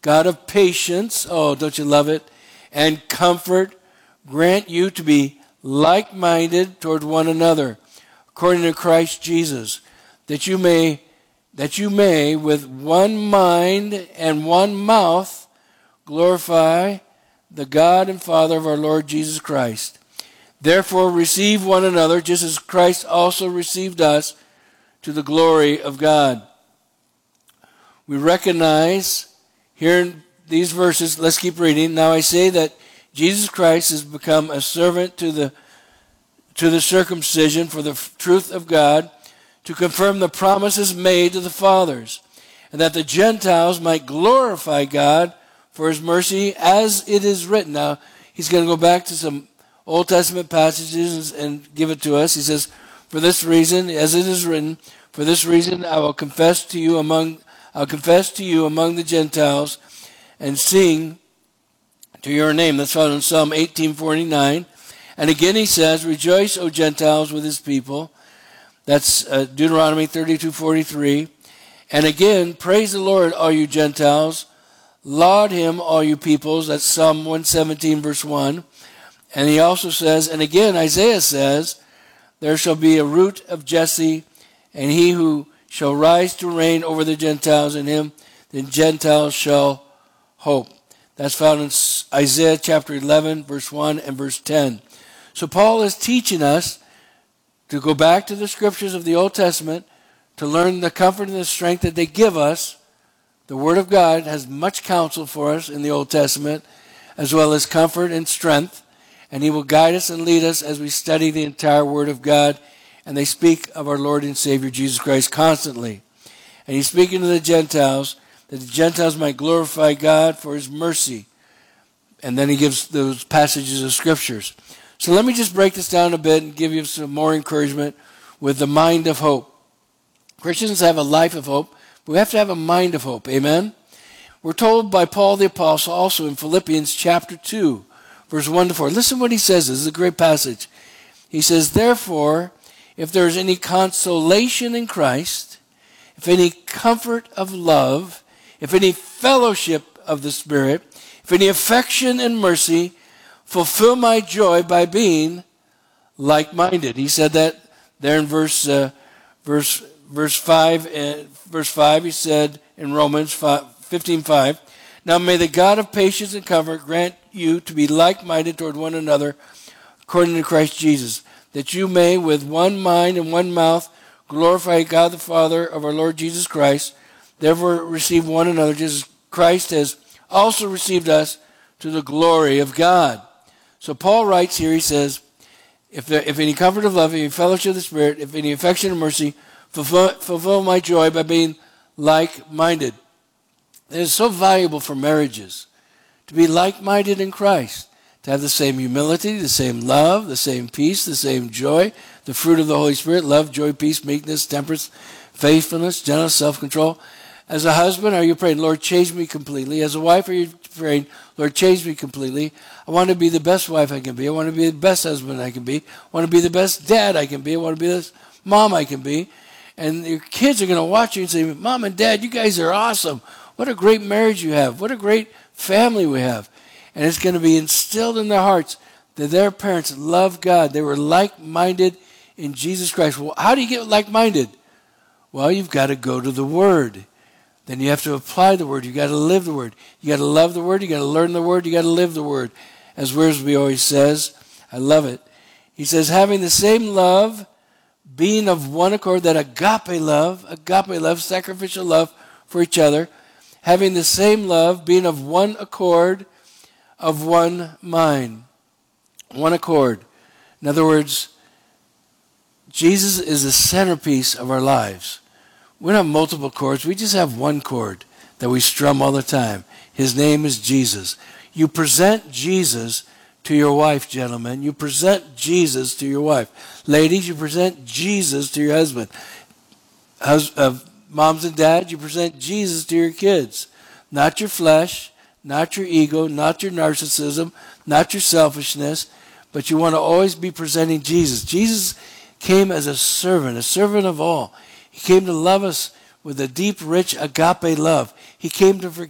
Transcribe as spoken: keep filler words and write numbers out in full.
God of patience, oh, don't you love it, and comfort, grant you to be like-minded toward one another, according to Christ Jesus, that you may, that you may with one mind and one mouth glorify the God and Father of our Lord Jesus Christ. Therefore receive one another, just as Christ also received us, to the glory of God. We recognize here in these verses, let's keep reading. Now I say that Jesus Christ has become a servant to the to the circumcision for the truth of God, to confirm the promises made to the fathers, and that the Gentiles might glorify God for his mercy, as it is written. Now, he's going to go back to some Old Testament passages and give it to us. He says, for this reason, as it is written, for this reason I will confess to you among I'll confess to you among the Gentiles and sing to your name. That's found in Psalm eighteen forty-nine. And again he says, rejoice, O Gentiles, with his people. That's uh, Deuteronomy thirty-two forty-three. And again, praise the Lord, all you Gentiles. Laud him, all you peoples. That's Psalm one seventeen, verse one. And he also says, and again Isaiah says, there shall be a root of Jesse, and he who shall rise to reign over the Gentiles, and him the Gentiles shall hope. That's found in Isaiah chapter eleven, verse one and verse ten. So Paul is teaching us to go back to the scriptures of the Old Testament to learn the comfort and the strength that they give us. The Word of God has much counsel for us in the Old Testament, as well as comfort and strength, and he will guide us and lead us as we study the entire Word of God. And they speak of our Lord and Savior Jesus Christ constantly. And he's speaking to the Gentiles, that the Gentiles might glorify God for his mercy. And then he gives those passages of scriptures. So let me just break this down a bit and give you some more encouragement with the mind of hope. Christians have a life of hope, but we have to have a mind of hope. Amen? We're told by Paul the Apostle also in Philippians chapter two, verse one to four. Listen what he says. This is a great passage. He says, therefore, if there is any consolation in Christ, if any comfort of love, if any fellowship of the Spirit, if any affection and mercy, fulfill my joy by being like-minded. He said that there in verse uh, verse verse five. Uh, verse five. He said in Romans fifteen five. Now may the God of patience and comfort grant you to be like-minded toward one another, according to Christ Jesus, that you may with one mind and one mouth glorify God the Father of our Lord Jesus Christ. Therefore receive one another, just as Christ has also received us to the glory of God. So Paul writes here, he says, if, there, if any comfort of love, if any fellowship of the Spirit, if any affection and mercy, fulfill, fulfill my joy by being like-minded. It is so valuable for marriages to be like-minded in Christ, to have the same humility, the same love, the same peace, the same joy, the fruit of the Holy Spirit, love, joy, peace, meekness, temperance, faithfulness, gentleness, self-control. As a husband, are you praying, Lord, change me completely? As a wife, are you praying, Lord, change me completely? I want to be the best wife I can be. I want to be the best husband I can be. I want to be the best dad I can be. I want to be the best mom I can be. And your kids are going to watch you and say, Mom and Dad, you guys are awesome. What a great marriage you have. What a great family we have. And it's going to be instilled in their hearts that their parents love God. They were like-minded in Jesus Christ. Well, how do you get like-minded? Well, you've got to go to the Word. Then you have to apply the Word. You've got to live the Word. You've got to love the Word. You've got to learn the Word. You've got to live the Word. As Wiersbe always says, I love it. He says, having the same love, being of one accord, that agape love, agape love, sacrificial love for each other, having the same love, being of one accord, of one mind. One accord. In other words, Jesus is the centerpiece of our lives. We don't have multiple chords. We just have one chord that we strum all the time. His name is Jesus. You present Jesus to your wife, gentlemen. You present Jesus to your wife. Ladies, you present Jesus to your husband. Hus- uh, moms and dads, you present Jesus to your kids. Not your flesh, not your ego, not your narcissism, not your selfishness, but you want to always be presenting Jesus. Jesus came as a servant, a servant of all. He came to love us with a deep, rich agape love. He came to forgive